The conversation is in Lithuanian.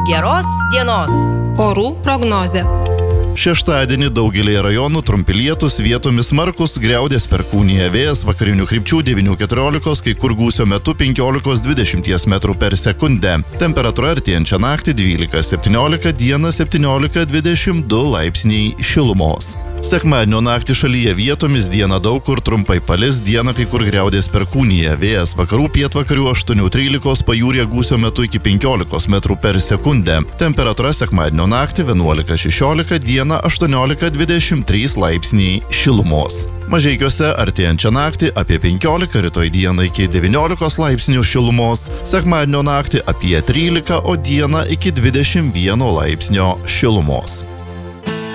Geros dienos. Orų prognozė. Šeštadienį daugelėje rajonų trumpi lietūs, vietomis smarkus, griaudės perkūnija, vėjas vakarinių krypčių 9–14, kai kur gūsio metu 15–20 metrų per sekundę. Temperatūra artėjančią naktį 12–17, dieną 17–22 laipsniai šilumos. Sekmadienio naktį šalyje vietomis, dieną daug kur trumpai palis, dieną kai kur griaudės perkūnija, vėjas vakarų pietvakarių 8–13, pajūryje gūsio metu iki 15 metrų per sekundę. Temperatūra sekmadienio naktį 11–16, dieną 18–23 laipsniai šilumos. Mažeikiuose artėjančią naktį apie 15, rytoj dieną iki 19 laipsnių šilumos, sekmadienio naktį apie 13, o dieną iki 21 laipsnio šilumos.